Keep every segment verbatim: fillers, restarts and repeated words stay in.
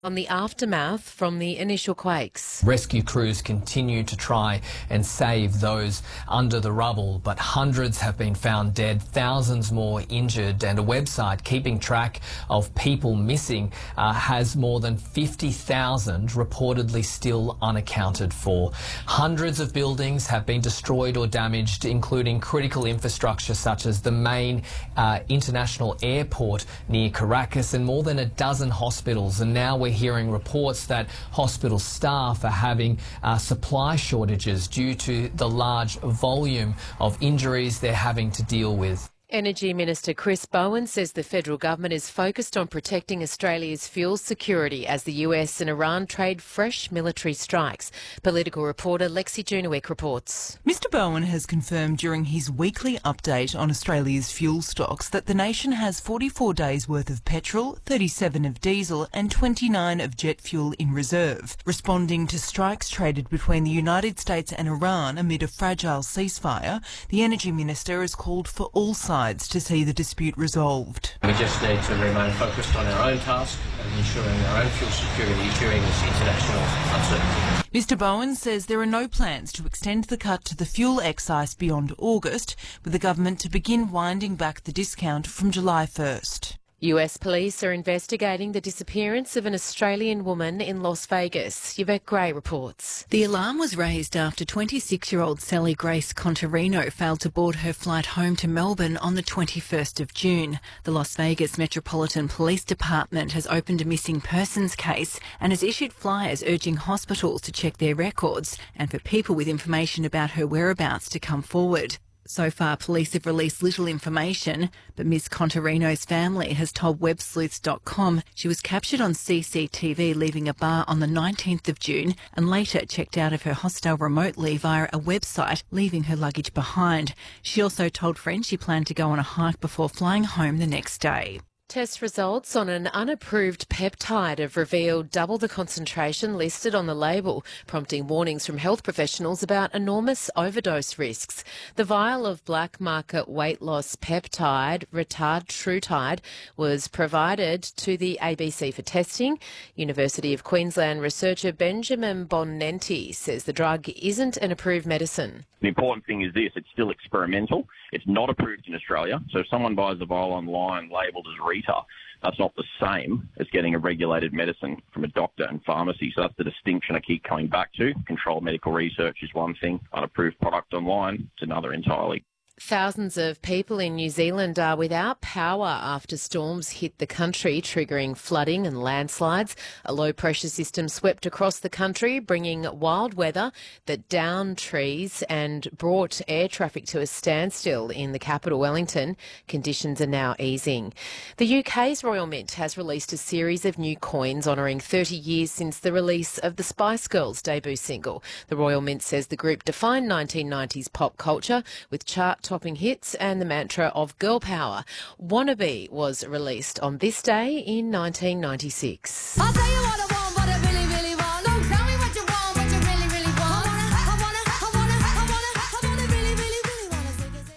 on the aftermath from the initial quakes. Rescue crews continue to try and save those under the rubble, but hundreds have been found dead, thousands more injured, and a website keeping track of people missing uh, has more than fifty thousand reportedly still unaccounted for. Hundreds of buildings have been destroyed or damaged, including critical infrastructure such as the main uh, international airport near Caracas, and more than a dozen hospitals. And now we're hearing reports that hospital staff are having uh, supply shortages due to the large volume of injuries they're having to deal with. Energy Minister Chris Bowen says the federal government is focused on protecting Australia's fuel security as the U S and Iran trade fresh military strikes. Political reporter Lexi Junowick reports. Mister Bowen has confirmed during his weekly update on Australia's fuel stocks that the nation has forty-four days worth of petrol, thirty-seven of diesel and twenty-nine of jet fuel in reserve. Responding to strikes traded between the United States and Iran amid a fragile ceasefire, the Energy Minister has called for all sides to see the dispute resolved. We just need to remain focused on our own task and ensuring our own fuel security during this international uncertainty. Mister Bowen says there are no plans to extend the cut to the fuel excise beyond August, with the government to begin winding back the discount from July first. U S police are investigating the disappearance of an Australian woman in Las Vegas. Yvette Gray reports. The alarm was raised after twenty-six-year-old Sally Grace Contarino failed to board her flight home to Melbourne on the twenty-first of June. The Las Vegas Metropolitan Police Department has opened a missing persons case and has issued flyers urging hospitals to check their records and for people with information about her whereabouts to come forward. So far, police have released little information, but Miss Contarino's family has told web sleuths dot com she was captured on C C T V leaving a bar on the nineteenth of June and later checked out of her hostel remotely via a website, leaving her luggage behind. She also told friends she planned to go on a hike before flying home the next day. Test results on an unapproved peptide have revealed double the concentration listed on the label, prompting warnings from health professionals about enormous overdose risks. The vial of black market weight loss peptide, Retatrutide, was provided to the A B C for testing. University of Queensland researcher Benjamin Bonenti says the drug isn't an approved medicine. The important thing is this, it's still experimental. It's not approved in Australia. So if someone buys a vial online labelled as Reta, that's not the same as getting a regulated medicine from a doctor and pharmacy. So that's the distinction I keep coming back to. Controlled medical research is one thing. Unapproved product online, it's another entirely. Thousands of people in New Zealand are without power after storms hit the country, triggering flooding and landslides. A low-pressure system swept across the country, bringing wild weather that downed trees and brought air traffic to a standstill in the capital, Wellington. Conditions are now easing. The U K's Royal Mint has released a series of new coins honouring thirty years since the release of the Spice Girls' debut single. The Royal Mint says the group defined nineteen nineties pop culture with chart topping hits and the mantra of girl power. Wannabe was released on this day in nineteen ninety-six. I'll tell you what I want, what I really, really want. Don't tell me what you want, what you really, really want. I wanna, I wanna, I wanna, I wanna, I wanna, really, really, really wanna sing it,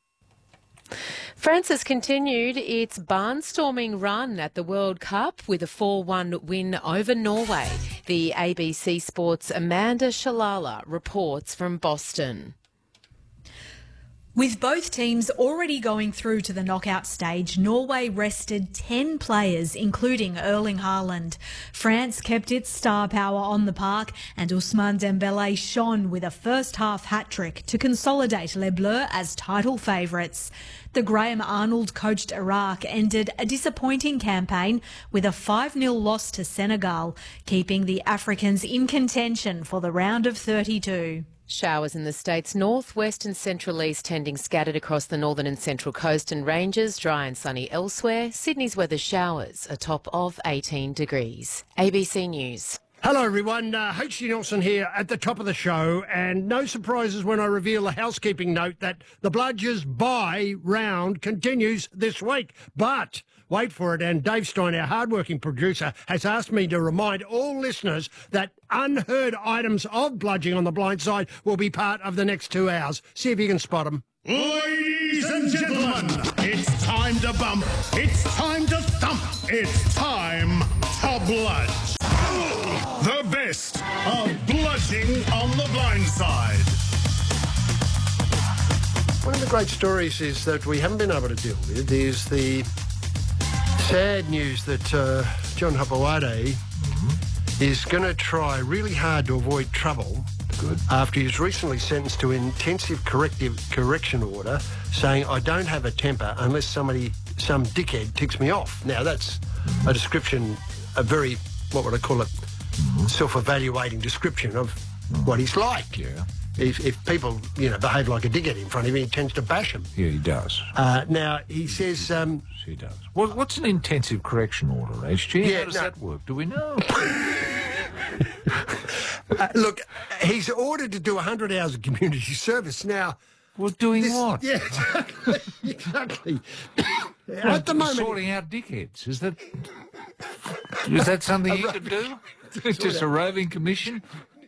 sing. France has continued its barnstorming run at the World Cup with a four one win over Norway. The A B C Sport's Amanda Shalala reports from Boston. With both teams already going through to the knockout stage, Norway rested ten players, including Erling Haaland. France kept its star power on the park, and Ousmane Dembele shone with a first-half hat-trick to consolidate Les Bleus as title favourites. The Graham Arnold-coached Iraq ended a disappointing campaign with a five nil loss to Senegal, keeping the Africans in contention for the round of thirty-two. Showers in the state's north, west and central east tending scattered across the northern and central coast and ranges, dry and sunny elsewhere. Sydney's weather showers, a top of eighteen degrees. A B C News. Hello everyone, uh, H G Nelson here at the top of the show, and no surprises when I reveal the housekeeping note that the Bludgers buy round continues this week. But wait for it, and Dave Stein, our hardworking producer, has asked me to remind all listeners that unheard items of bludging on the blind side will be part of the next two hours. See if you can spot them. Ladies and gentlemen, it's time to bump, it's time to thump, it's time of Bludge. The best of bludging on the blind side. One of the great stories is that we haven't been able to deal with is the sad news that uh, John Hopewade mm-hmm. is going to try really hard to avoid trouble. Good. After he was recently sentenced to intensive corrective correction order, saying, I don't have a temper unless somebody, some dickhead ticks me off. Now, that's mm-hmm. a description, a very, what would I call it, mm-hmm. self-evaluating description of mm-hmm. what he's like. Yeah. If, if people, you know, behave like a dickhead in front of him, he tends to bash them. Yeah, he does. Uh, now, he says... Um, he does. What, what's an intensive correction order, H G? Yeah, How does no. that work? Do we know? uh, look, he's ordered to do one hundred hours of community service. Now... Well, doing this, what? Yeah, exactly. exactly. At the moment... Sorting out dickheads. Is that... Is that something you could do? Just a roving commission?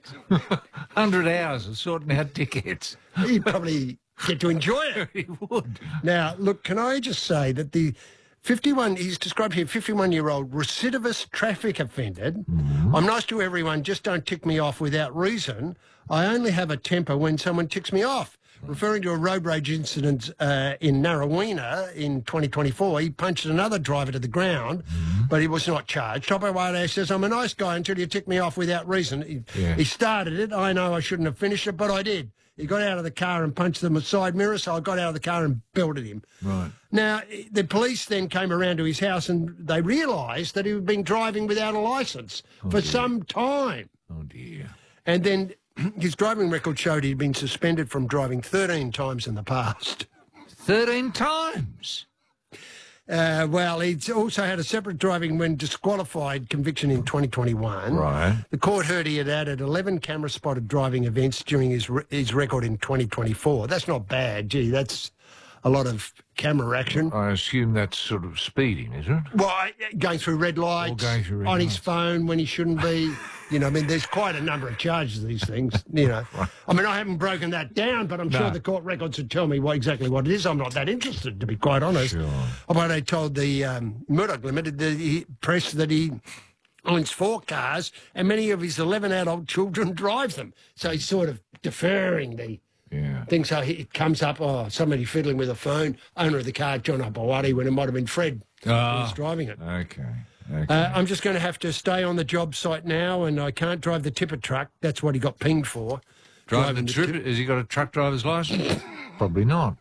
Hundred hours of sorting out tickets. He'd probably get to enjoy it. He would. Now, look, can I just say that the fifty-one, he's described here, fifty-one-year-old recidivist traffic offender. Mm-hmm. I'm nice to everyone, just don't tick me off without reason. I only have a temper when someone ticks me off. Referring to a road rage incident uh, in Narraweena in twenty twenty-four, he punched another driver to the ground, mm-hmm. but he was not charged. Hopewade says, I'm a nice guy until you tick me off without reason. He, yeah. he started it. I know I shouldn't have finished it, but I did. He got out of the car and punched them with side mirror, so I got out of the car and belted him. Right. Now, the police then came around to his house and they realised that he had been driving without a licence oh, for dear. some time. Oh, dear. And then... his driving record showed he'd been suspended from driving thirteen times in the past. thirteen times? Uh, well, he's also had a separate driving when disqualified conviction in twenty twenty-one. Right. The court heard he had added eleven camera-spotted driving events during his re- his record in twenty twenty-four. That's not bad. Gee, that's a lot of camera action. I assume that's sort of speeding, is it? Well, going through red lights, going through red on lights. his phone when he shouldn't be. You know, I mean, there's quite a number of charges of these things, you know. Right. I mean, I haven't broken that down, but I'm No. sure the court records would tell me what exactly what it is. I'm not that interested, to be quite honest. Sure. But I told the um, Murdoch Limited the he, press that he owns four cars and many of his eleven adult children drive them. So he's sort of deferring the... Yeah. thing. So he, it comes up, oh, somebody fiddling with a phone, owner of the car, John Hopewade, when it might have been Fred who Ah, was driving it. Okay. okay. Uh, I'm just going to have to stay on the job site now, and I can't drive the tipper truck. That's what he got pinged for. Driving the trip, tip- has he got a truck driver's licence? Probably not.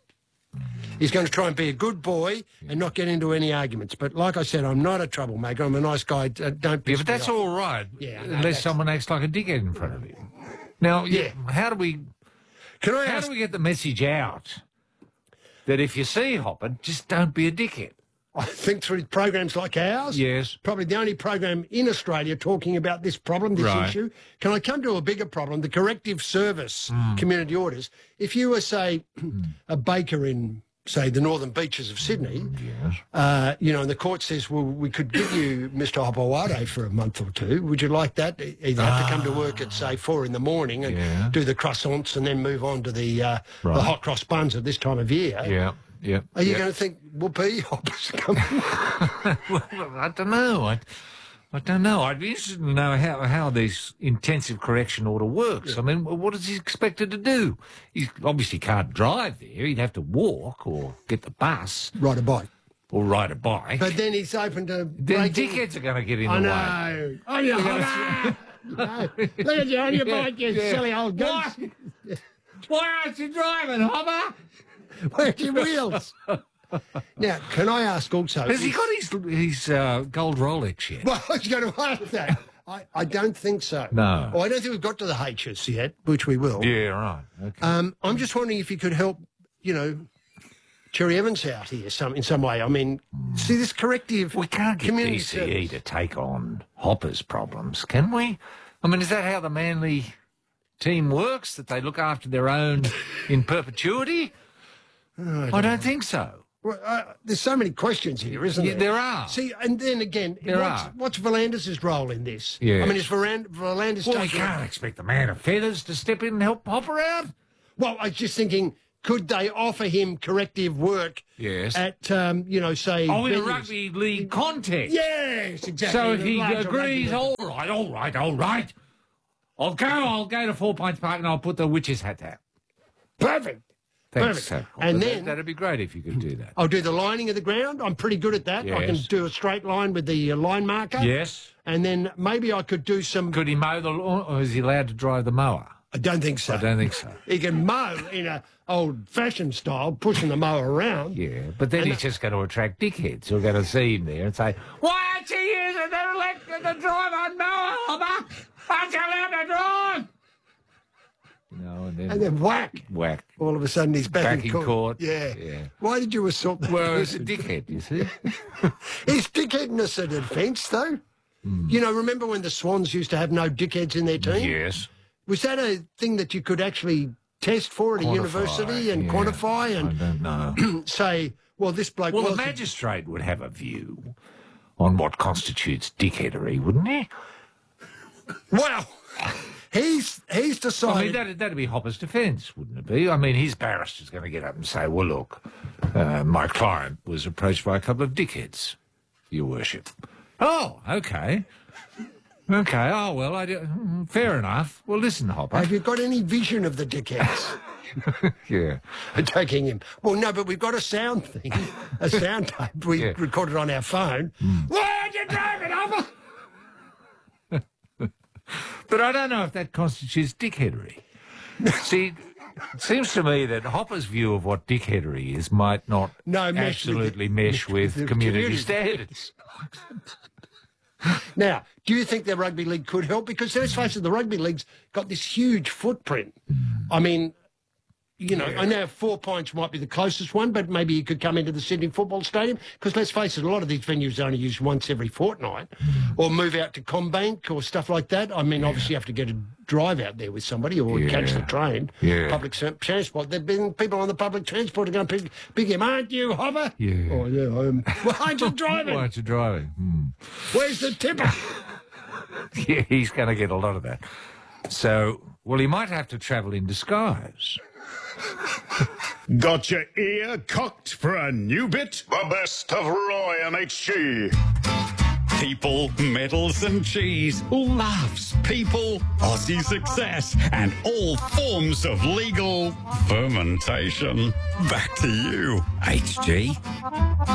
He's going to try and be a good boy and not get into any arguments. But like I said, I'm not a troublemaker. I'm a nice guy. Uh, Don't piss Yeah, but me that's off. all right, Yeah, no, unless that's- someone acts like a dickhead in front of him. Now, yeah, how do we... Can I How ask? do we get the message out that if you see Hopper, just don't be a dickhead? I think through programs like ours. Yes. Probably the only program in Australia talking about this problem, this Right. issue. Can I come to a bigger problem? The corrective service Mm. community orders. If you were, say, a baker in, say, the northern beaches of Sydney, Yes. uh, you know, and the court says, well, we could give you Mister Hopewade for a month or two. Would you like that? Either have to come to work at, say, four in the morning and Yeah. do the croissants and then move on to the, uh, Right. the hot cross buns at this time of year. Yeah, yeah. Are you yeah. going to think, whoopee, Hopper's coming? Well, I don't know. I, I don't know. I'd be interested to know how, how this intensive correction order works. I mean, what is he expected to do? He obviously can't drive there. He'd have to walk or get the bus Ride a bike. or ride a bike. But then he's open to then breaking... dickheads are going to get in I the way. know. Oh, you Hopper! No. Look at you on your Yeah, bike, you yeah. silly old goose. Why? Why aren't you driving, Hopper? Where's your wheels? Now, can I ask also... Has he got his his uh, gold Rolex yet? Well, I was going to ask that. I, I don't think so. No. Well, I don't think we've got to the H's yet, which we will. Yeah, right. Okay. Um, I'm just wondering if you could help, you know, Cherry Evans out here some in some way. I mean, see this corrective... We can't get community D C E service. to take on Hopper's problems, can we? I mean, is that how the Manly team works, that they look after their own in perpetuity? Oh, I don't think so. Well, uh, there's so many questions here, isn't Yeah, there? there are. See, and then again, There what's, are. what's Volandis' role in this? Yes. I mean, is Voland- Volandis Well, we taking... can't expect the man of feathers to step in and help Hopper out. Well, I was just thinking, could they offer him corrective work Yes. at, um, you know, say... Oh, in a venues? rugby league context. Yes, exactly. So In if a he larger agrees, rugby league. all right, all right, all right. I'll go, I'll go to Four Points Park and I'll put the witch's hat down. Perfect. Thanks, Perfect. Sam. And That- then- That'd be great if you could do that. I'll do the lining of the ground. I'm pretty good at that. I can Yes. do a straight line with the uh, line marker. Yes. And then maybe I could do some... Could he mow the lawn, or is he allowed to drive the mower? I don't think so. I don't think so. He can mow in a old-fashioned style, pushing the mower around. Yeah, but then And he's just going to attract dickheads who are going to see him there and say, "Why aren't you using the electric to drive on mower, Hopper? Aren't you allowed to drive?" You know, and then, And then whack. whack. All of a sudden he's back, Back in in court. court. Yeah. Yeah. Why did you assault that Well, he's a person? dickhead, you see. Is dickheadness a defence, though? You know, remember when the Swans used to have no dickheads in their team? Yes. Was that a thing that you could actually test for at a Quantify, university and yeah. quantify I and don't know. say, well, this bloke Well, was... the magistrate would have a view on what constitutes dickheadery, wouldn't he? Well, he's, he's I decided... mean, that'd, that'd be Hopper's defence, wouldn't it be? I mean, his barrister's going to get up and say, well, look, uh, my client was approached by a couple of dickheads, Your Worship. Oh, okay. Okay, oh, well, I do, mm, fair enough. Well, listen, Hopper. Have you got any vision of the dickheads Yeah. attacking him? Well, no, but we've got a sound thing, a sound tape. We Yeah. recorded on our phone. Why aren't you driving, Hopper? But I don't know if that constitutes dickheadery. See, it seems to me that Hopper's view of what dickheadery is might not No, mesh with absolutely the- mesh with the community community. standards. Now, do you think the rugby league could help? Because let's face it, the rugby league's got this huge footprint. I mean, you know, I know Four Points might be the closest one, but maybe you could come into the Sydney Football Stadium. Because let's face it, a lot of these venues are only used once every fortnight, or move out to Combank or stuff like that. I mean, obviously you have to get a drive out there with somebody or Yeah. catch the train. Yeah. Public s- transport. There've been people on the public transport are going to pick, pick him, aren't you, Hopper? Yeah. Oh, yeah, I am. Well, aren't you driving? Why aren't you driving? Hmm. Where's the tipper? Yeah, he's going to get a lot of that. So, well, he might have to travel in disguise. Got your ear cocked for a new bit? The best of Roy M H G. People, metals and cheese, laughs, people, Aussie success, and all forms of legal fermentation. Back to you, H G.